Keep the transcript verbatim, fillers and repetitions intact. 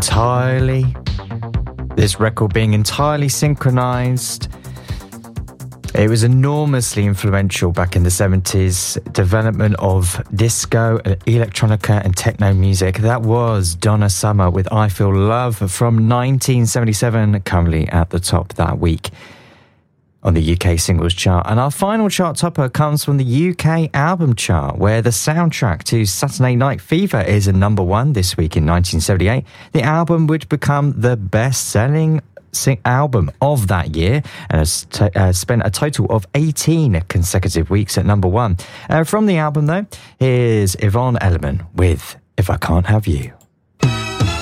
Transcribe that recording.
entirely, this record being entirely synchronized. It was enormously influential back in the seventies. Development of disco, electronica and techno music. That was Donna Summer with I Feel Love from nineteen seventy-seven, currently at the top that week on the U K singles chart. And our final chart topper comes from the U K album chart, where the soundtrack to Saturday Night Fever is a number one this week in nineteen seventy-eight. The album would become the best-selling album of that year and has t- uh, spent a total of eighteen consecutive weeks at number one. Uh, from the album, though, here's Yvonne Elliman with If I Can't Have You.